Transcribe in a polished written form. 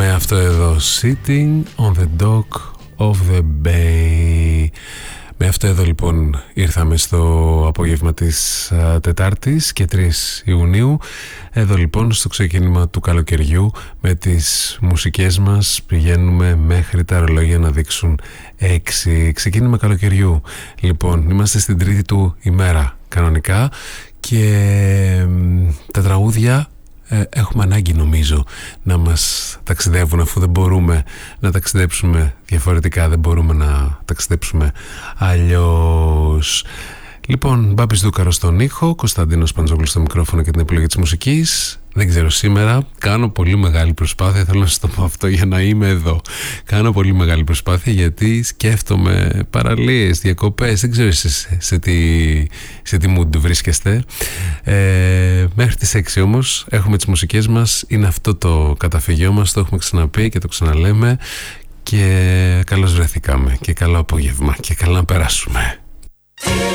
με αυτό εδώ, Sitting on the Dock of the Bay. Με αυτό εδώ λοιπόν ήρθαμε στο απόγευμα της Τετάρτης και 3 Ιουνίου. Εδώ λοιπόν στο ξεκίνημα του καλοκαιριού με τις μουσικές μας πηγαίνουμε μέχρι τα ρολόγια να δείξουν 6. Ξεκίνημα καλοκαιριού. Λοιπόν, είμαστε στην τρίτη του ημέρα κανονικά και τα τραγούδια έχουμε ανάγκη νομίζω να μας ταξιδεύουν, αφού δεν μπορούμε να ταξιδέψουμε διαφορετικά, δεν μπορούμε να ταξιδέψουμε αλλιώς. Λοιπόν, Μπάμπης Δούκαρος στον ήχο, Κωνσταντίνος Παντζόγλου στο μικρόφωνο και την επιλογή της μουσικής. Δεν ξέρω, σήμερα κάνω πολύ μεγάλη προσπάθεια, θέλω να σας το πω αυτό για να είμαι εδώ. Κάνω πολύ μεγάλη προσπάθεια γιατί σκέφτομαι παραλίες, διακοπές, δεν ξέρω σε τι mood βρίσκεστε. Μέχρι τις 6 όμως έχουμε τις μουσικές μας, είναι αυτό το καταφυγιό μας, το έχουμε ξαναπεί και το ξαναλέμε και καλώς βρεθήκαμε και καλό απόγευμα και καλά να περάσουμε.